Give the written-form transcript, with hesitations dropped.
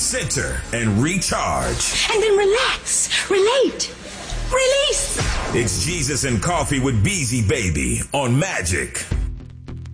center, and recharge. And then relax, relate, release. It's Jesus and Coffee with Beezy Baby on Magic